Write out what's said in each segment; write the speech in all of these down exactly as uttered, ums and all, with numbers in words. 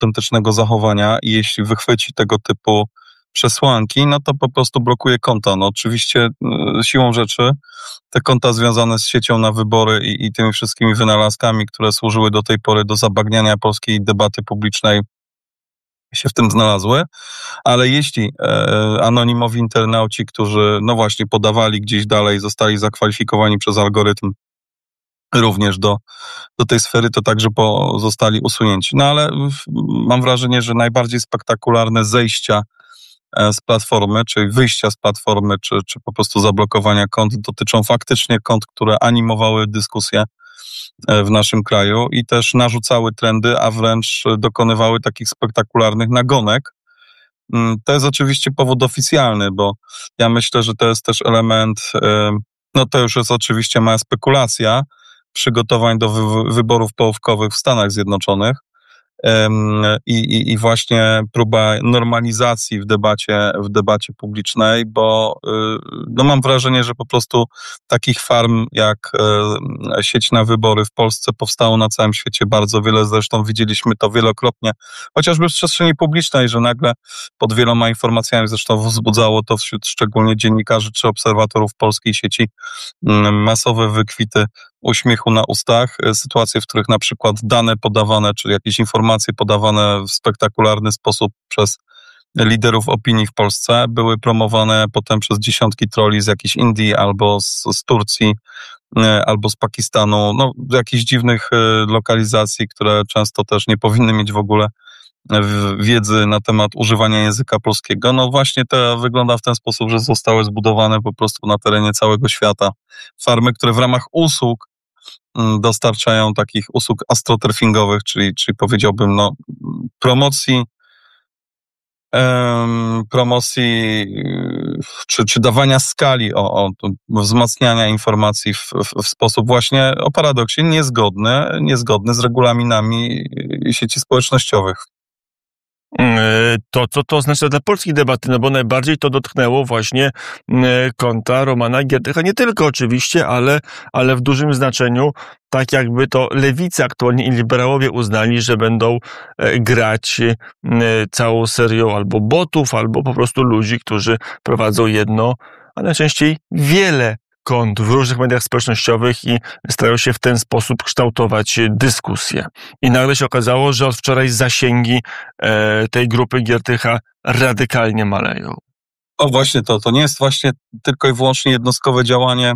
autentycznego zachowania i jeśli wychwyci tego typu przesłanki, no to po prostu blokuje konta. No oczywiście siłą rzeczy te konta związane z siecią na wybory i, i tymi wszystkimi wynalazkami, które służyły do tej pory do zabagniania polskiej debaty publicznej, się w tym znalazły, ale jeśli e, anonimowi internauci, którzy no właśnie podawali gdzieś dalej, zostali zakwalifikowani przez algorytm również do, do tej sfery, to także po, zostali usunięci. No ale w, mam wrażenie, że najbardziej spektakularne zejścia z platformy, czyli wyjścia z platformy, czy, czy po prostu zablokowania kont dotyczą faktycznie kont, które animowały dyskusję w naszym kraju i też narzucały trendy, a wręcz dokonywały takich spektakularnych nagonek. To jest oczywiście powód oficjalny, bo ja myślę, że to jest też element, no to już jest oczywiście mała spekulacja, przygotowań do wy- wyborów połówkowych w Stanach Zjednoczonych. I, i, i właśnie próba normalizacji w debacie, w debacie publicznej, bo no mam wrażenie, że po prostu takich farm jak sieć na wybory w Polsce powstało na całym świecie bardzo wiele, zresztą widzieliśmy to wielokrotnie, chociażby w przestrzeni publicznej, że nagle pod wieloma informacjami, zresztą wzbudzało to wśród szczególnie dziennikarzy czy obserwatorów polskiej sieci masowe wykwity uśmiechu na ustach, sytuacje, w których na przykład dane podawane, czyli jakieś informacje podawane w spektakularny sposób przez liderów opinii w Polsce były promowane potem przez dziesiątki trolli z jakiejś Indii albo z, z Turcji, albo z Pakistanu, no jakichś dziwnych lokalizacji, które często też nie powinny mieć w ogóle wiedzy na temat używania języka polskiego. No właśnie to wygląda w ten sposób, że zostały zbudowane po prostu na terenie całego świata farmy, które w ramach usług dostarczają takich usług astroturfingowych, czyli, czyli powiedziałbym no promocji um, promocji czy, czy dawania skali o, o wzmacniania informacji w, w, w sposób właśnie o paradoksie niezgodny, niezgodny z regulaminami sieci społecznościowych. To, co to oznacza dla polskiej debaty, no bo najbardziej to dotknęło właśnie konta Romana Giertycha, nie tylko oczywiście, ale, ale w dużym znaczeniu, tak jakby to lewica aktualnie i liberałowie uznali, że będą grać całą serią albo botów, albo po prostu ludzi, którzy prowadzą jedno, a najczęściej wiele kont w różnych mediach społecznościowych i starają się w ten sposób kształtować dyskusję. I nagle się okazało, że od wczoraj zasięgi e, tej grupy Giertycha radykalnie maleją. O właśnie to, to nie jest właśnie tylko i wyłącznie jednostkowe działanie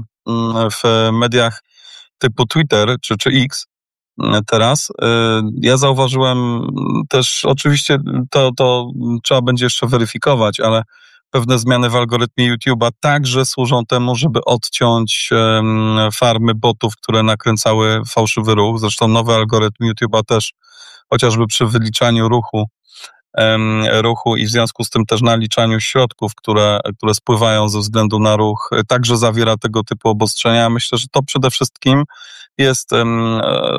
w mediach typu Twitter czy, czy X teraz. Ja zauważyłem też, oczywiście to, to trzeba będzie jeszcze weryfikować, ale pewne zmiany w algorytmie YouTube'a także służą temu, żeby odciąć um, farmy botów, które nakręcały fałszywy ruch. Zresztą nowy algorytm YouTube'a też, chociażby przy wyliczaniu ruchu, um, ruchu i w związku z tym też naliczaniu środków, które, które spływają ze względu na ruch, także zawiera tego typu obostrzenia. Myślę, że to przede wszystkim jest um,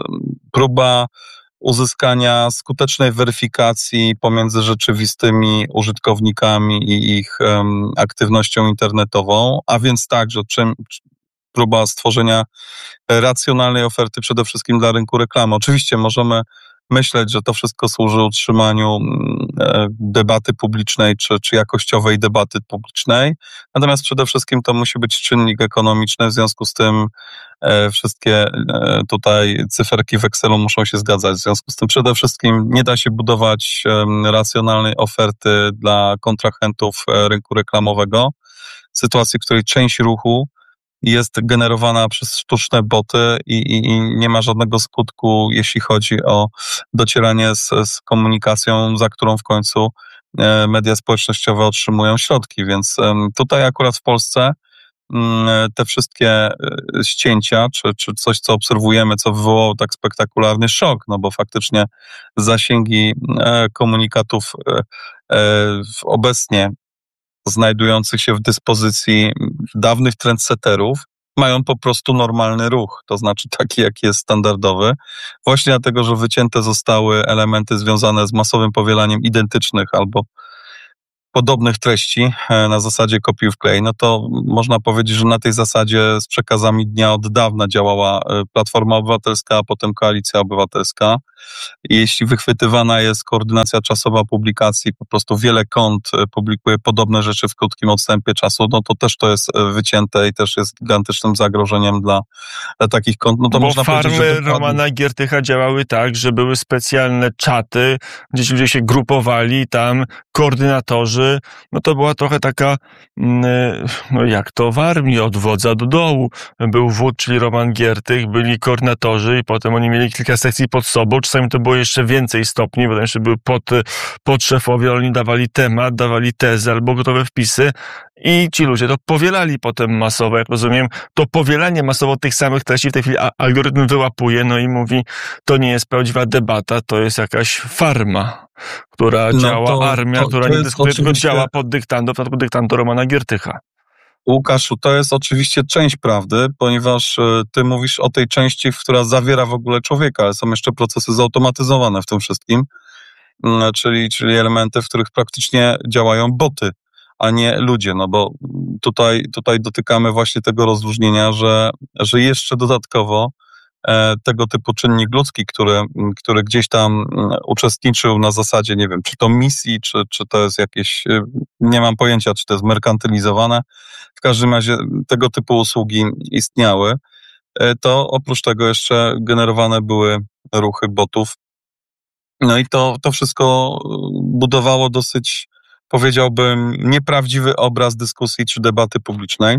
próba uzyskania skutecznej weryfikacji pomiędzy rzeczywistymi użytkownikami i ich um, aktywnością internetową, a więc także czym, próba stworzenia racjonalnej oferty przede wszystkim dla rynku reklamy. Oczywiście możemy myśleć, że to wszystko służy utrzymaniu e, debaty publicznej czy, czy jakościowej debaty publicznej, natomiast przede wszystkim to musi być czynnik ekonomiczny, w związku z tym e, wszystkie e, tutaj cyferki w Excelu muszą się zgadzać, w związku z tym przede wszystkim nie da się budować e, racjonalnej oferty dla kontrahentów e, rynku reklamowego, w sytuacji, w której część ruchu jest generowana przez sztuczne boty i, i, i nie ma żadnego skutku, jeśli chodzi o docieranie z, z komunikacją, za którą w końcu e, media społecznościowe otrzymują środki. Więc e, tutaj akurat w Polsce m, te wszystkie e, ścięcia, czy, czy coś, co obserwujemy, co wywołało tak spektakularny szok, no bo faktycznie zasięgi e, komunikatów e, e, obecnie znajdujących się w dyspozycji dawnych trendsetterów mają po prostu normalny ruch, to znaczy taki, jaki jest standardowy, właśnie dlatego, że wycięte zostały elementy związane z masowym powielaniem identycznych albo podobnych treści na zasadzie kopiuj wklej, no to można powiedzieć, że na tej zasadzie z przekazami dnia od dawna działała Platforma Obywatelska, a potem Koalicja Obywatelska. I jeśli wychwytywana jest koordynacja czasowa publikacji, po prostu wiele kont publikuje podobne rzeczy w krótkim odstępie czasu, no to też to jest wycięte i też jest gigantycznym zagrożeniem dla, dla takich kont. No to Bo można farmy powiedzieć, że Romana Giertycha działały tak, że były specjalne czaty, gdzie ci ludzie się grupowali, tam koordynatorzy, no to była trochę taka, no jak to w armii, od wodza do dołu. Był wódz, czyli Roman Giertych, byli koordynatorzy i potem oni mieli kilka sekcji pod sobą, czasami to było jeszcze więcej stopni, bo tam jeszcze były pod, podszefowie, oni dawali temat, dawali tezy albo gotowe wpisy i ci ludzie to powielali potem masowo, jak rozumiem, to powielanie masowo tych samych treści w tej chwili algorytm wyłapuje, no i mówi, to nie jest prawdziwa debata, to jest jakaś farma, która no działa, to, armia, to, która to nie dyskutuje, tylko działa pod dyktando, pod dyktando Romana Giertycha. Łukaszu, to jest oczywiście część prawdy, ponieważ ty mówisz o tej części, która zawiera w ogóle człowieka, ale są jeszcze procesy zautomatyzowane w tym wszystkim, czyli, czyli elementy, w których praktycznie działają boty, a nie ludzie, no bo tutaj, tutaj dotykamy właśnie tego rozróżnienia, że, że jeszcze dodatkowo tego typu czynnik ludzki, który, który gdzieś tam uczestniczył na zasadzie, nie wiem, czy to misji, czy, czy to jest jakieś, nie mam pojęcia, czy to jest merkantylizowane. W każdym razie tego typu usługi istniały. To oprócz tego jeszcze generowane były ruchy botów. No i to, to wszystko budowało dosyć, powiedziałbym, nieprawdziwy obraz dyskusji czy debaty publicznej.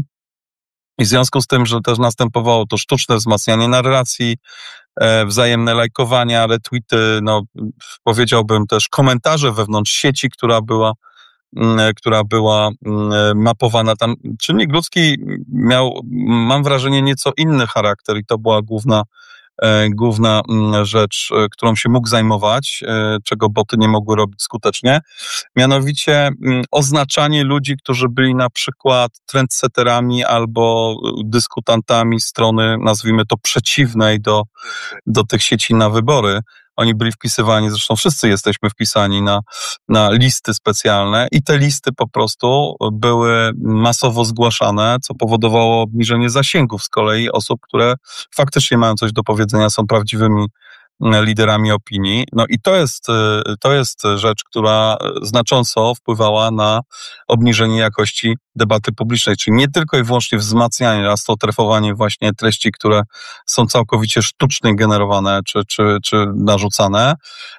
I w związku z tym, że też następowało to sztuczne wzmacnianie narracji, e, wzajemne lajkowania, retweety, no powiedziałbym też komentarze wewnątrz sieci, która była, m, która była m, mapowana tam. Czynnik ludzki miał, mam wrażenie, nieco inny charakter i to była główna, e, główna m, rzecz, e, którą się mógł zajmować, e, czego boty nie mogły robić skutecznie. Mianowicie m, oznaczanie ludzi, którzy byli na przykład trendsetterami albo dyskutantami strony, nazwijmy to, przeciwnej do, do tych sieci na wybory. Oni byli wpisywani, zresztą wszyscy jesteśmy wpisani na, na listy specjalne i te listy po prostu były masowo zgłaszane, co powodowało obniżenie zasięgów z kolei osób, które faktycznie mają coś do powiedzenia, są prawdziwymi liderami opinii. No i to jest, to jest rzecz, która znacząco wpływała na obniżenie jakości debaty publicznej, czyli nie tylko i wyłącznie wzmacnianie, rastrotrefowanie właśnie treści, które są całkowicie sztucznie generowane czy, czy, czy narzucane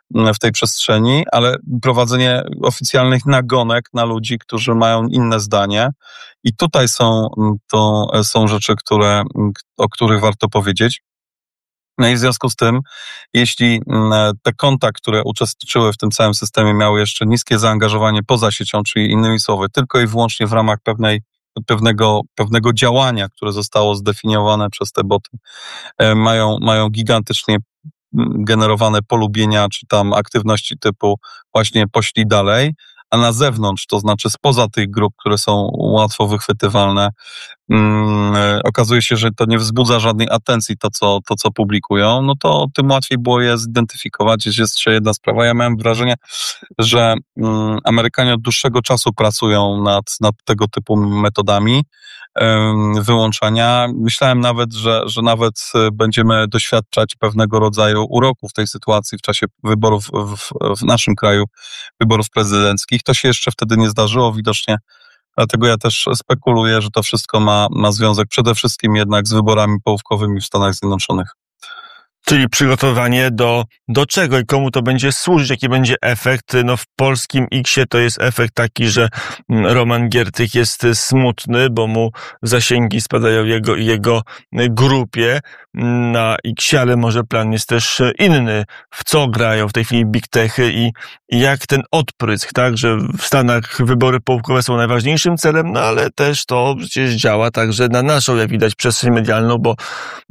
w tej przestrzeni, ale prowadzenie oficjalnych nagonek na ludzi, którzy mają inne zdanie. I tutaj są, to są rzeczy, które, o których warto powiedzieć. No i w związku z tym, jeśli te konta, które uczestniczyły w tym całym systemie, miały jeszcze niskie zaangażowanie poza siecią, czyli innymi słowy, tylko i wyłącznie w ramach pewnej, pewnego, pewnego działania, które zostało zdefiniowane przez te boty, mają, mają gigantycznie generowane polubienia, czy tam aktywności typu właśnie poślij dalej, a na zewnątrz, to znaczy spoza tych grup, które są łatwo wychwytywalne, um, okazuje się, że to nie wzbudza żadnej atencji to co, to, co publikują, no to tym łatwiej było je zidentyfikować. Jest jeszcze jedna sprawa. Ja miałem wrażenie, że um, Amerykanie od dłuższego czasu pracują nad, nad tego typu metodami um, wyłączania. Myślałem nawet, że, że nawet będziemy doświadczać pewnego rodzaju uroku w tej sytuacji w czasie wyborów w, w naszym kraju, wyborów prezydenckich. To się jeszcze wtedy nie zdarzyło widocznie, dlatego ja też spekuluję, że to wszystko ma, ma związek przede wszystkim jednak z wyborami połówkowymi w Stanach Zjednoczonych. Czyli przygotowanie do, do czego i komu to będzie służyć, jaki będzie efekt. No w polskim X-ie to jest efekt taki, że Roman Giertych jest smutny, bo mu zasięgi spadają jego i jego grupie na X-ie, ale może plan jest też inny. W co grają w tej chwili big techy i, i jak ten odprysk, tak, że w Stanach wybory połówkowe są najważniejszym celem, no ale też to przecież działa także na naszą, jak widać, przestrzeń medialną, bo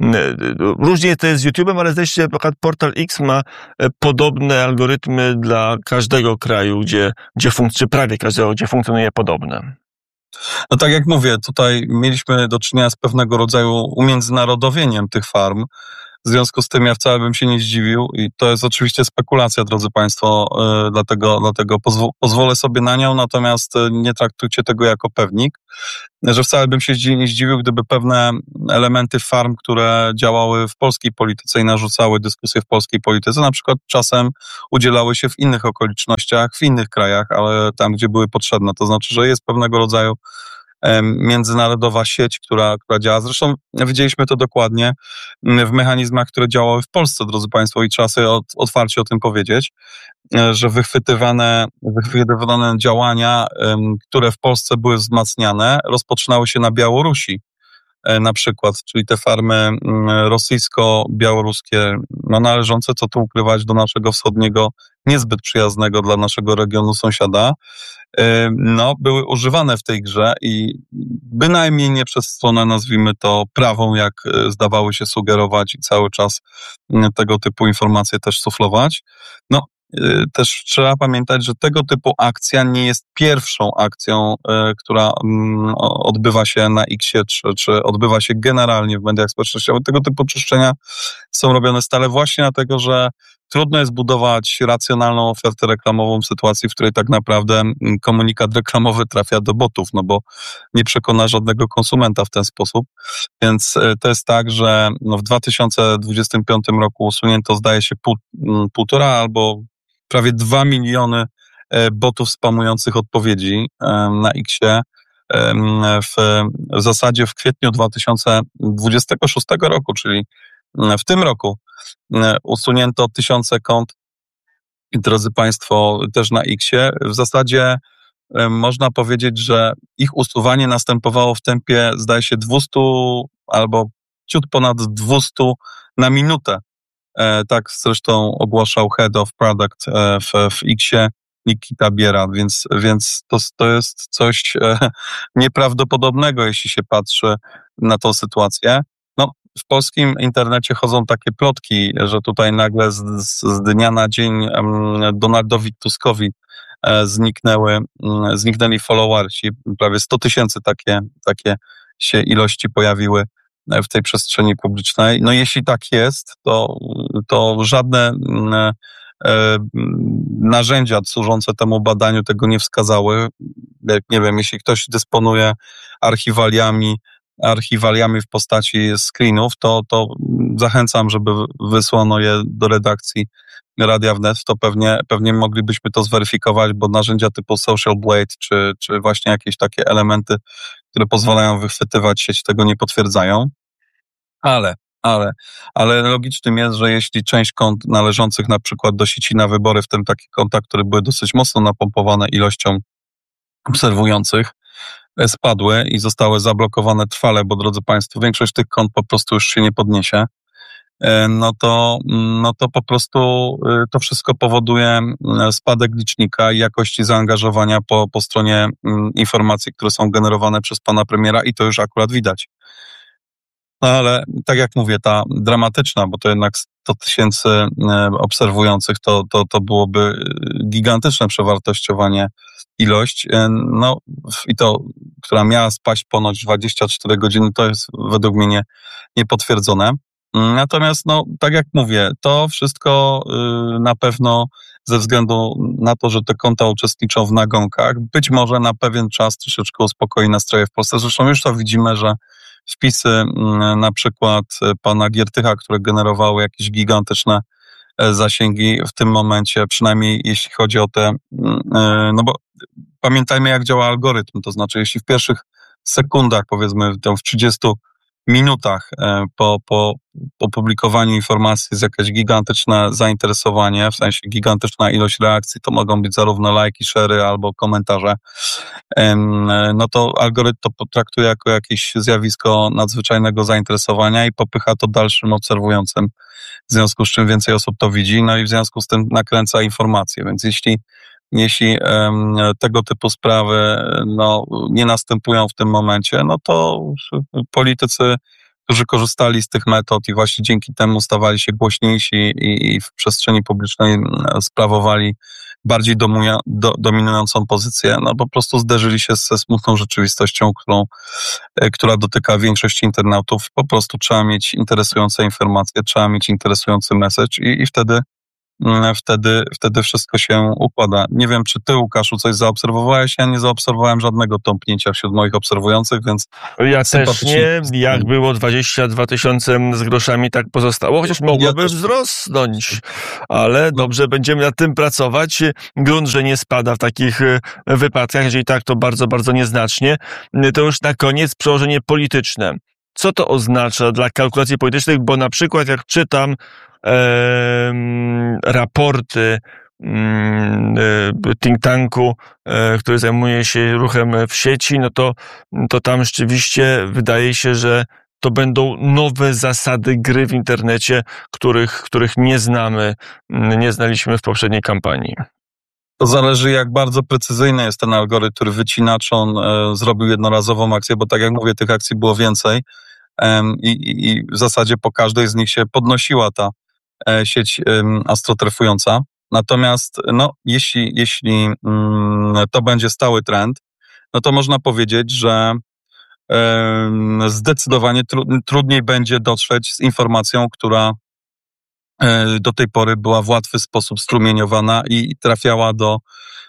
różnie to jest z YouTube'em, ale zresztą na przykład Portal X ma podobne algorytmy dla każdego kraju, gdzie, gdzie funkcjonuje, czy prawie każdego, gdzie funkcjonuje podobne. No tak jak mówię, tutaj mieliśmy do czynienia z pewnego rodzaju umiędzynarodowieniem tych farm, W związku z tym ja wcale bym się nie zdziwił i to jest oczywiście spekulacja, drodzy Państwo, yy, dlatego, dlatego pozwo- pozwolę sobie na nią, natomiast yy, nie traktujcie tego jako pewnik, że wcale bym się zdzi- nie zdziwił, gdyby pewne elementy farm, które działały w polskiej polityce i narzucały dyskusję w polskiej polityce, na przykład czasem udzielały się w innych okolicznościach, w innych krajach, ale tam, gdzie były potrzebne. To znaczy, że jest pewnego rodzaju międzynarodowa sieć, która, która działa. Zresztą widzieliśmy to dokładnie w mechanizmach, które działały w Polsce, drodzy Państwo, i trzeba sobie otwarcie o tym powiedzieć, że wychwytywane, wychwytywane działania, które w Polsce były wzmacniane, rozpoczynały się na Białorusi. Na przykład, czyli te farmy rosyjsko-białoruskie, no należące, co tu ukrywać, do naszego wschodniego, niezbyt przyjaznego dla naszego regionu sąsiada, no, były używane w tej grze i bynajmniej nie przez stronę, nazwijmy to, prawą, jak zdawały się sugerować i cały czas tego typu informacje też suflować. No, też trzeba pamiętać, że tego typu akcja nie jest pierwszą akcją, która odbywa się na X-ie, czy, czy odbywa się generalnie w mediach społecznościowych. Tego typu czyszczenia są robione stale właśnie dlatego, że trudno jest budować racjonalną ofertę reklamową w sytuacji, w której tak naprawdę komunikat reklamowy trafia do botów, no bo nie przekona żadnego konsumenta w ten sposób. Więc to jest tak, że no w dwa tysiące dwudziestym piątym roku usunięto, zdaje się, pół, półtora albo prawie dwa miliony botów spamujących odpowiedzi na X-ie. W, w zasadzie w kwietniu dwa tysiące dwudziestego szóstego roku, czyli w tym roku, usunięto tysiące kont, i drodzy Państwo, też na X-ie. W zasadzie można powiedzieć, że ich usuwanie następowało w tempie, zdaje się, dwieście albo ciut ponad dwieście na minutę. Tak zresztą ogłaszał Head of Product w, w X-ie Nikita Biera, więc, więc to, to jest coś nieprawdopodobnego, jeśli się patrzy na tą sytuację. No, w polskim internecie chodzą takie plotki, że tutaj nagle z, z, z dnia na dzień Donaldowi Tuskowi zniknęły, zniknęli followersi, prawie sto tysięcy takie, takie się ilości pojawiły w tej przestrzeni publicznej. No jeśli tak jest, to, to żadne e, narzędzia służące temu badaniu tego nie wskazały. Jak, nie wiem, jeśli ktoś dysponuje archiwaliami, archiwaliami w postaci screenów, to, to zachęcam, żeby wysłano je do redakcji Radia Wnet, to pewnie, pewnie moglibyśmy to zweryfikować, bo narzędzia typu Social Blade, czy, czy właśnie jakieś takie elementy, które pozwalają wychwytywać sieć, tego nie potwierdzają. Ale, ale, ale logicznym jest, że jeśli część kont należących na przykład do sieci Na Wybory, w tym takie konta, które były dosyć mocno napompowane ilością obserwujących, spadły i zostały zablokowane trwale, bo drodzy Państwo, większość tych kont po prostu już się nie podniesie, no to, no to po prostu to wszystko powoduje spadek licznika i jakości zaangażowania po, po stronie informacji, które są generowane przez pana premiera, i to już akurat widać. No ale tak jak mówię, ta dramatyczna, bo to jednak sto tysięcy obserwujących, to, to, to byłoby gigantyczne przewartościowanie ilość, no i to, która miała spaść ponoć dwadzieścia cztery godziny, to jest według mnie nie, niepotwierdzone. Natomiast, no, tak jak mówię, to wszystko y, na pewno ze względu na to, że te konta uczestniczą w nagonkach, być może na pewien czas troszeczkę uspokoi nastroje w Polsce. Zresztą już to widzimy, że wpisy y, na przykład pana Giertycha, które generowały jakieś gigantyczne y, zasięgi w tym momencie, przynajmniej jeśli chodzi o te, y, no bo pamiętajmy, jak działa algorytm, to znaczy jeśli w pierwszych sekundach, powiedzmy w trzydziestu minutach po, po opublikowaniu informacji jest jakieś gigantyczne zainteresowanie, w sensie gigantyczna ilość reakcji, to mogą być zarówno lajki, share'y albo komentarze, no to algorytm to potraktuje jako jakieś zjawisko nadzwyczajnego zainteresowania i popycha to dalszym obserwującym, w związku z czym więcej osób to widzi, no i w związku z tym nakręca informacje, więc jeśli Jeśli um, tego typu sprawy no, nie następują w tym momencie, no to politycy, którzy korzystali z tych metod i właśnie dzięki temu stawali się głośniejsi i, i w przestrzeni publicznej sprawowali bardziej domuja, do, dominującą pozycję, no po prostu zderzyli się ze smutną rzeczywistością, którą, która dotyka większości internautów. Po prostu trzeba mieć interesujące informacje, trzeba mieć interesujący message i, i wtedy Wtedy, wtedy wszystko się układa. Nie wiem, czy ty, Łukaszu, coś zaobserwowałeś? Ja nie zaobserwowałem żadnego tąpnięcia wśród moich obserwujących, więc... Ja też nie. Jak było dwadzieścia dwa tysiące z groszami, tak pozostało, chociaż mogłoby ja wzrosnąć. Ale dobrze, będziemy nad tym pracować. Grunt, że nie spada w takich wypadkach. Jeżeli tak, to bardzo, bardzo nieznacznie. To już na koniec przełożenie polityczne. Co to oznacza dla kalkulacji politycznych? Bo na przykład jak czytam e, raporty e, think tanku, e, który zajmuje się ruchem w sieci, no to, to tam rzeczywiście wydaje się, że to będą nowe zasady gry w internecie, których, których nie znamy, nie znaliśmy w poprzedniej kampanii. To zależy, jak bardzo precyzyjny jest ten algorytm, który wycina, czy on e, zrobił jednorazową akcję, bo tak jak mówię, tych akcji było więcej e, i, i w zasadzie po każdej z nich się podnosiła ta e, sieć e, astrotrefująca. Natomiast no, jeśli, jeśli mm, to będzie stały trend, no to można powiedzieć, że e, zdecydowanie tru, trudniej będzie dotrzeć z informacją, która do tej pory była w łatwy sposób strumieniowana i trafiała do,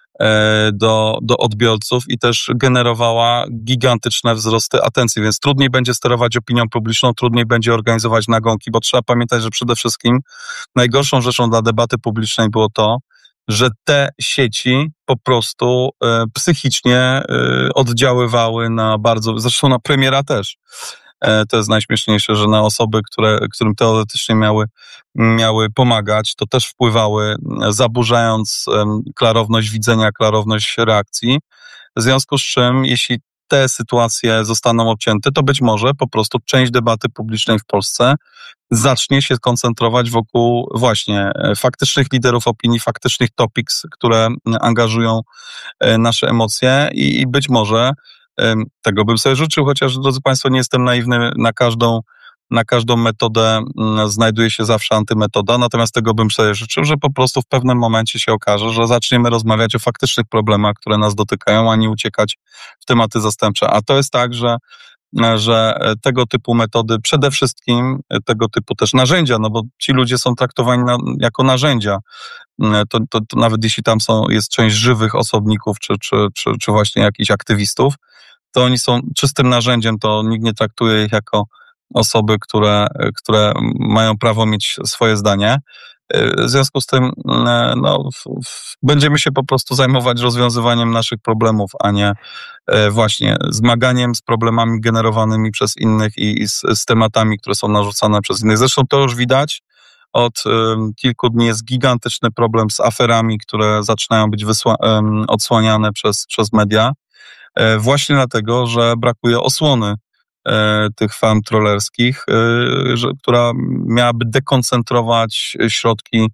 do, do odbiorców i też generowała gigantyczne wzrosty atencji, więc trudniej będzie sterować opinią publiczną, trudniej będzie organizować nagonki, bo trzeba pamiętać, że przede wszystkim najgorszą rzeczą dla debaty publicznej było to, że te sieci po prostu e, psychicznie e, oddziaływały na bardzo, zresztą na premiera też. To jest najśmieszniejsze, że na osoby, które, którym teoretycznie miały, miały pomagać, to też wpływały, zaburzając klarowność widzenia, klarowność reakcji. W związku z czym, jeśli te sytuacje zostaną obcięte, to być może po prostu część debaty publicznej w Polsce zacznie się koncentrować wokół właśnie faktycznych liderów opinii, faktycznych topics, które angażują nasze emocje i, i być może tego bym sobie życzył, chociaż, drodzy Państwo, nie jestem naiwny, na każdą, na każdą metodę znajduje się zawsze antymetoda, natomiast tego bym sobie życzył, że po prostu w pewnym momencie się okaże, że zaczniemy rozmawiać o faktycznych problemach, które nas dotykają, a nie uciekać w tematy zastępcze. A to jest tak, że że tego typu metody, przede wszystkim tego typu też narzędzia, no bo ci ludzie są traktowani na, jako narzędzia, to, to, to nawet jeśli tam są, jest część żywych osobników, czy, czy, czy, czy właśnie jakichś aktywistów, to oni są czystym narzędziem, to nikt nie traktuje ich jako osoby, które, które mają prawo mieć swoje zdanie. W związku z tym no, w, w, będziemy się po prostu zajmować rozwiązywaniem naszych problemów, a nie e, właśnie zmaganiem z problemami generowanymi przez innych i, i z, z tematami, które są narzucane przez innych. Zresztą to już widać. Od e, kilku dni jest gigantyczny problem z aferami, które zaczynają być wysła- e, odsłaniane przez, przez media. E, właśnie dlatego, że brakuje osłony tych farm trollerskich, która miałaby dekoncentrować środki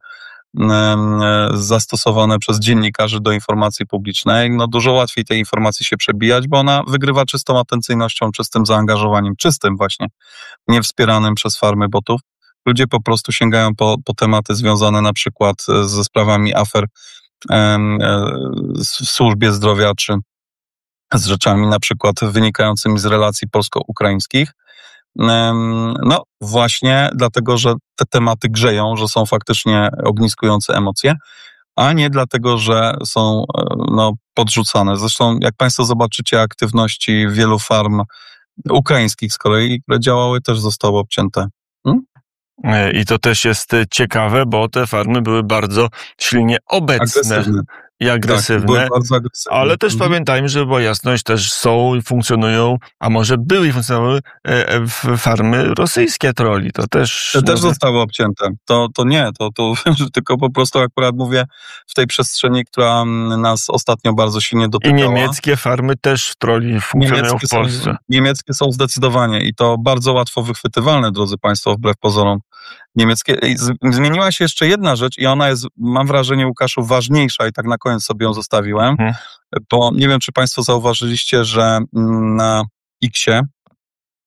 zastosowane przez dziennikarzy do informacji publicznej. No dużo łatwiej tej informacji się przebijać, bo ona wygrywa czystą atencyjnością, czystym zaangażowaniem, czystym właśnie, nie wspieranym przez farmy botów. Ludzie po prostu sięgają po, po tematy związane na przykład ze sprawami afer w służbie zdrowia, czy z rzeczami na przykład wynikającymi z relacji polsko-ukraińskich. No właśnie dlatego, że te tematy grzeją, że są faktycznie ogniskujące emocje, a nie dlatego, że są no, podrzucane. Zresztą jak Państwo zobaczycie aktywności wielu farm ukraińskich z kolei, które działały, też zostały obcięte. Hmm? I to też jest ciekawe, bo te farmy były bardzo silnie obecne. Agresywne. I agresywne, tak, bardzo agresywne, ale też mhm. pamiętajmy, że była jasność, też są i funkcjonują, a może były i funkcjonowały farmy rosyjskie troli, to też... Te też zostały obcięte, to, to nie, to, to tylko po prostu akurat mówię w tej przestrzeni, która nas ostatnio bardzo silnie dotykała. I niemieckie farmy też troli funkcjonują niemieckie w Polsce. Są, niemieckie są zdecydowanie i to bardzo łatwo wychwytywalne, drodzy Państwo, wbrew pozorom. Niemieckie. Zmieniła się jeszcze jedna rzecz i ona jest, mam wrażenie, Łukaszu, ważniejsza i tak na koniec sobie ją zostawiłem, hmm. bo nie wiem, czy Państwo zauważyliście, że na X-ie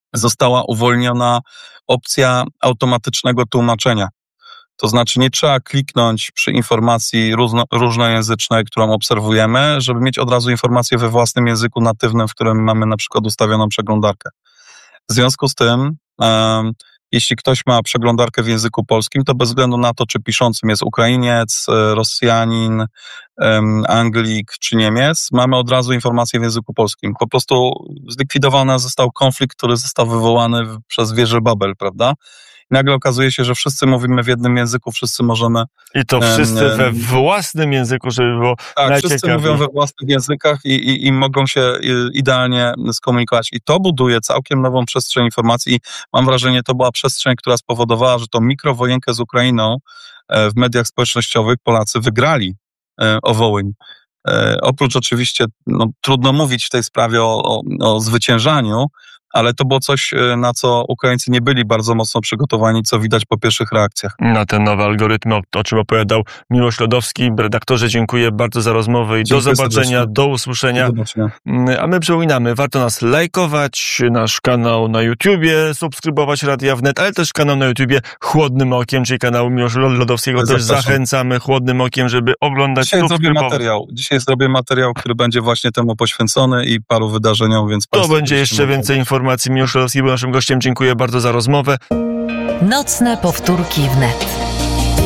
została uwolniona opcja automatycznego tłumaczenia. To znaczy nie trzeba kliknąć przy informacji różno, różnojęzycznej, którą obserwujemy, żeby mieć od razu informację we własnym języku natywnym, w którym mamy na przykład ustawioną przeglądarkę. W związku z tym, um, jeśli ktoś ma przeglądarkę w języku polskim, to bez względu na to, czy piszącym jest Ukrainiec, Rosjanin, um, Anglik czy Niemiec, mamy od razu informację w języku polskim. Po prostu zlikwidowany został konflikt, który został wywołany przez wieżę Babel, prawda? Nagle okazuje się, że wszyscy mówimy w jednym języku, wszyscy możemy... I to wszyscy um, we własnym języku, żeby było tak, najciekawiej. Wszyscy mówią we własnych językach i, i, i mogą się idealnie skomunikować. I to buduje całkiem nową przestrzeń informacji. I mam wrażenie, to była przestrzeń, która spowodowała, że tą mikrowojenkę z Ukrainą w mediach społecznościowych Polacy wygrali o Wołyń. Oprócz oczywiście, no, trudno mówić w tej sprawie o, o, o zwyciężaniu, ale to było coś, na co Ukraińcy nie byli bardzo mocno przygotowani, co widać po pierwszych reakcjach. Na te nowe algorytmy, o, o czym opowiadał Miłosz Lodowski. Redaktorze, dziękuję bardzo za rozmowę i dziękuję do zobaczenia, serdecznie. Do usłyszenia. Do zobaczenia. A my przypominamy, warto nas lajkować, nasz kanał na YouTubie, subskrybować Radia Wnet, ale też kanał na YouTubie Chłodnym Okiem, czyli kanał Miłosza Lodowskiego. Zapraszam. Też zachęcamy Chłodnym Okiem, żeby oglądać. Dzisiaj zrobię materiał. Dzisiaj zrobię materiał, który będzie właśnie temu poświęcony i paru wydarzeniom, więc to będzie jeszcze więcej informacji. Miłosz Lodowski był naszym gościem. Dziękuję bardzo za rozmowę. Nocne powtórki wnet.